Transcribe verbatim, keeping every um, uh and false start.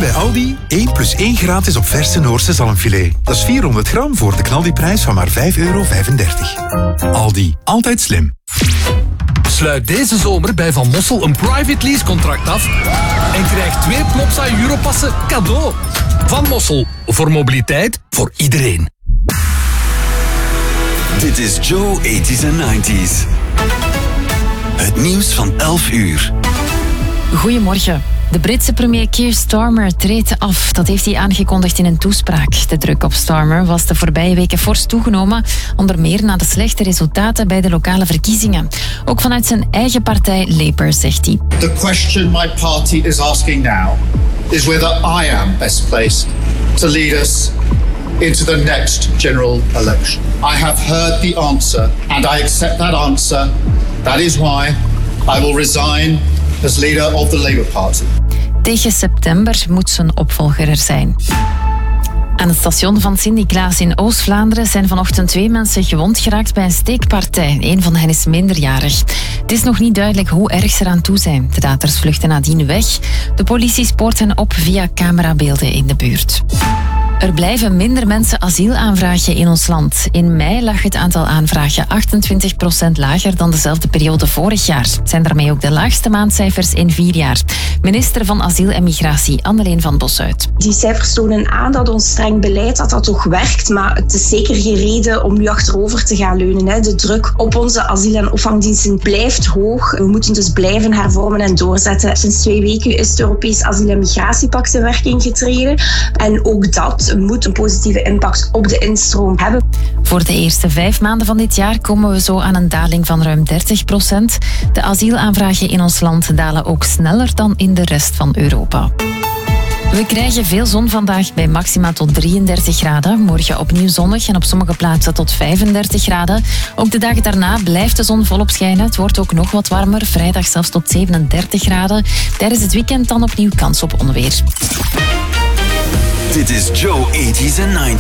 bij Aldi één plus één gratis op verse Noorse zalmfilet. Dat is vierhonderd gram voor de knaldiprijs van maar vijf euro vijfendertig. Aldi, altijd slim. Sluit deze zomer bij Van Mossel een private lease contract af en krijg twee Plopsa Europassen cadeau. Van Mossel, voor mobiliteit voor iedereen. Dit is Joe eighties and nineties. Het nieuws van elf uur. Goedemorgen. De Britse premier Keir Starmer treedt af. Dat heeft hij aangekondigd in een toespraak. De druk op Starmer was de voorbije weken fors toegenomen, onder meer na de slechte resultaten bij de lokale verkiezingen. Ook vanuit zijn eigen partij Labour, zegt hij. The question my party is asking now is whether I am best placed to lead us into the next general election. I have heard the answer and I accept that answer. That is why I will resign as leader of the Labour Party. Tegen september moet zijn opvolger er zijn. Aan het station van Sint-Niklaas in Oost-Vlaanderen zijn vanochtend twee mensen gewond geraakt bij een steekpartij. Een van hen is minderjarig. Het is nog niet duidelijk hoe erg ze eraan toe zijn. De daders vluchten nadien weg. De politie spoort hen op via camerabeelden in de buurt. Er blijven minder mensen asiel aanvragen in ons land. In mei lag het aantal aanvragen achtentwintig procent lager dan dezelfde periode vorig jaar. Het zijn daarmee ook de laagste maandcijfers in vier jaar. Minister van Asiel en Migratie, Anneleen van Bossuit. Die cijfers tonen aan dat ons streng beleid dat dat toch werkt, maar het is zeker geen reden om nu achterover te gaan leunen. De druk op onze asiel- en opvangdiensten blijft hoog. We moeten dus blijven hervormen en doorzetten. Sinds twee weken is het Europees Asiel- en Migratiepact in werking getreden. En ook dat moet een positieve impact op de instroom hebben. Voor de eerste vijf maanden van dit jaar komen we zo aan een daling van ruim dertig procent. De asielaanvragen in ons land dalen ook sneller dan in de rest van Europa. We krijgen veel zon vandaag bij maxima tot drieëndertig graden. Morgen opnieuw zonnig en op sommige plaatsen tot vijfendertig graden. Ook de dagen daarna blijft de zon volop schijnen. Het wordt ook nog wat warmer, vrijdag zelfs tot zevenendertig graden. Tijdens het weekend dan opnieuw kans op onweer. Dit is Joe eighties and nineties.